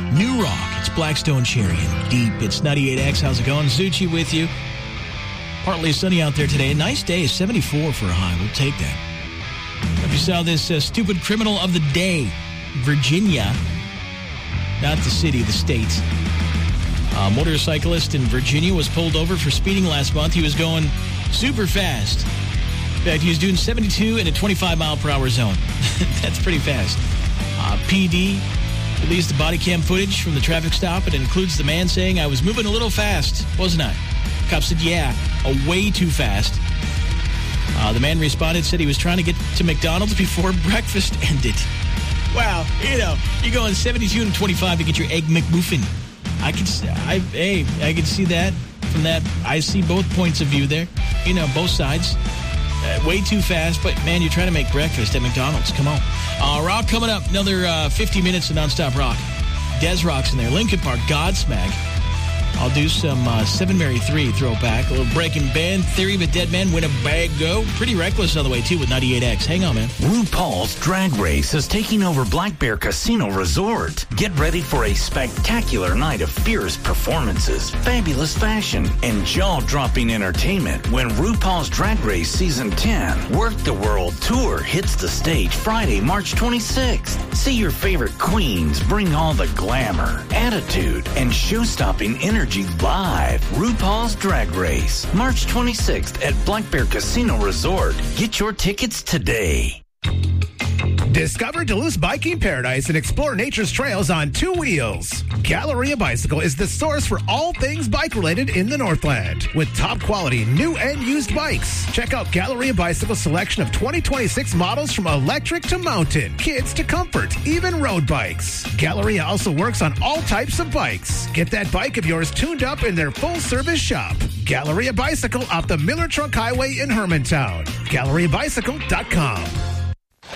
New Rock. It's Blackstone Cherry and Deep. It's 98X. How's it going? Zucci with you. Partly sunny out there today. A nice day. 74 for a high. We'll take that. If you saw this stupid criminal of the day, Virginia, not the city, the state. A motorcyclist in Virginia was pulled over for speeding last month. He was going super fast. In fact, he was doing 72 in a 25-mile-per-hour zone. That's pretty fast. PD released the body cam footage from the traffic stop. It includes the man saying, "I was moving a little fast, wasn't I?" Cop said, "Yeah, way too fast." The man responded, said he was trying to get to McDonald's before breakfast ended. Wow, you're going 72 and 25 to get your Egg McMuffin. I can see that from that. I see both points of view there. Both sides. Way too fast, but man, you're trying to make breakfast at McDonald's. Come on. Rock coming up. Another 50 minutes of nonstop rock. Des Rock's in there. Linkin Park, Godsmack. I'll do some 7 Mary 3 throwback. A little Breaking Band Theory, but Dead Man Winnebago. Pretty Reckless on the way, too, with 98X. Hang on, man. RuPaul's Drag Race is taking over Black Bear Casino Resort. Get ready for a spectacular night of fierce performances, fabulous fashion, and jaw-dropping entertainment when RuPaul's Drag Race Season 10 Work the World Tour hits the stage Friday, March 26th. See your favorite queens bring all the glamour, attitude, and show-stopping energy live. RuPaul's Drag Race, March 26th at Black Bear Casino Resort. Get your tickets today. Discover Duluth's biking paradise and explore nature's trails on 2 wheels. Galleria Bicycle is the source for all things bike-related in the Northland. With top-quality new and used bikes. Check out Galleria Bicycle's selection of 2026 models from electric to mountain, kids to comfort, even road bikes. Galleria also works on all types of bikes. Get that bike of yours tuned up in their full-service shop. Galleria Bicycle off the Miller Truck Highway in Hermantown. GalleriaBicycle.com.